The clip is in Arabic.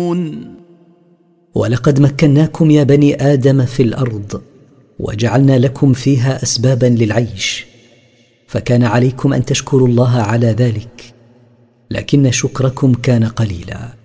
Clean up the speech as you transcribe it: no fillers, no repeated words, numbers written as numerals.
تعلمون. ولقد مكناكم يا بني آدم في الأرض وجعلنا لكم فيها أسبابا للعيش، فكان عليكم أن تشكروا الله على ذلك، لكن شكركم كان قليلا.